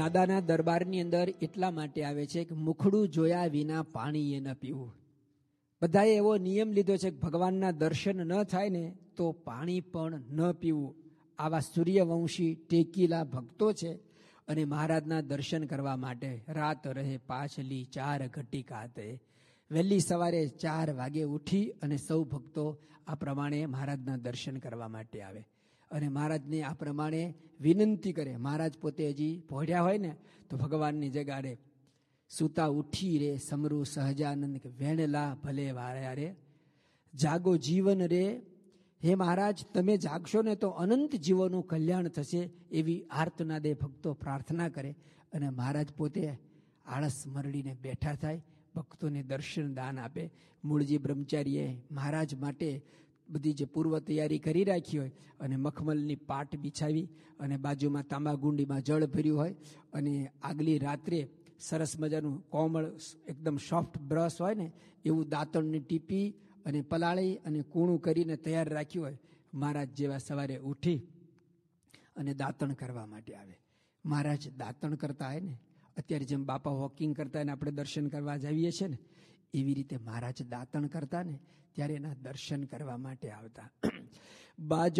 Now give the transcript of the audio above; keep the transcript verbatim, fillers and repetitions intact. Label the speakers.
Speaker 1: દાદાના દરબારની અંદર એટલા માટે આવે છે કે મુખડું જોયા વિના પાણી એ ન પીવું. બધાએ એવો નિયમ લીધો છે કે ભગવાનના દર્શન ન થાય ને તો પાણી પણ ન પીવું. આવા સૂર્યવંશી ટેકીલા ભક્તો છે અને મહારાજના દર્શન કરવા માટે રાત રહે પાછલી ચાર ઘટિકા તે વહેલી સવારે ચાર વાગે ઉઠી અને સૌ ભક્તો આ પ્રમાણે મહારાજના દર્શન કરવા માટે આવે અને મહારાજને આ પ્રમાણે વિનંતી કરે. મહારાજ પોતે હજી પહોંચ્યા હોય ને તો ભગવાનની જગાડે, સૂતા ઉઠી રે સમરૂ સહજાનંદ કે વેણલા ભલે વાર્યા રે, જાગો જીવન રે. હે મહારાજ, તમે જાગશો ને તો અનંત જીવોનું કલ્યાણ થશે, એવી આર્તનાદે ભક્તો પ્રાર્થના કરે અને મહારાજ પોતે આળસ મરડીને બેઠા થાય, ભક્તોને દર્શન દાન આપે. મૂળજી બ્રહ્મચારીએ મહારાજ માટે બધી જે પૂર્વ તૈયારી કરી રાખી હોય અને મખમલની પાટ બિછાવી અને બાજુમાં તાંબાગુંડીમાં જળ ભર્યું હોય અને આગલી રાત્રે સરસ મજાનું કોમળ એકદમ સોફ્ટ બ્રશ હોય ને એવું દાંતણની ટીપી અને પલાળી અને કૂણું કરીને તૈયાર રાખ્યું હોય. મહારાજ જેવા સવારે ઉઠી અને દાંતણ કરવા માટે આવે. મહારાજ દાંતણ કરતા હોય ને, અત્યારે જેમ બાપા વોકિંગ કરતા હોય ને આપણે દર્શન કરવા જઈએ છીએ ને, એવી રીતે મહારાજ દાંતણ કરતા ને ત્યારે એના દર્શન કરવા માટે આવતા. બાજ